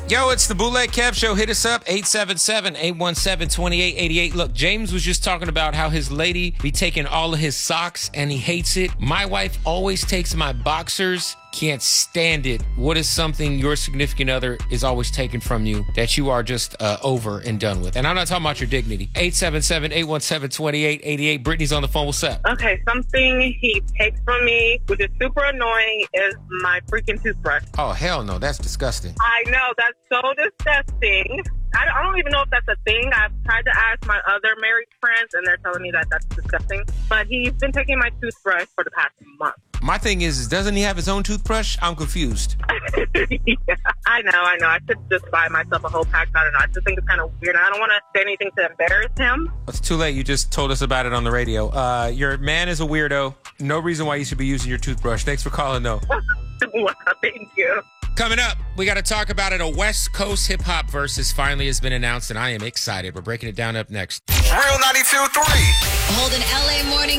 Yo, it's the Bootleg Kev Show. Hit us up, 877-817-2888. Look, James was just talking about how his lady be taking all of his socks and he hates it. My wife always takes my boxers. Can't stand it. What is something your significant other is always taking from you that you are just over and done with? And I'm not talking about your dignity. 877-817-2888. Brittany's on the phone. What's up? Okay, something he takes from me, which is super annoying, is my freaking toothbrush. Oh, hell no. That's disgusting. I know, that's so disgusting. I don't even know if that's a thing. I've tried to ask my other married friends, and they're telling me that that's disgusting. But he's been taking my toothbrush for the past month. My thing is doesn't he have his own toothbrush? I'm confused. Yeah, I know. I should just buy myself a whole pack. I don't know. I just think it's kind of weird. I don't want to say anything to embarrass him. It's too late. You just told us about it on the radio. Your man is a weirdo. No reason why you should be using your toothbrush. Thanks for calling, though. Well, thank you. Coming up, we got to talk about it. A West Coast hip-hop versus finally has been announced, and I am excited. We're breaking it down up next. Real 92.3. Hold an LA morning.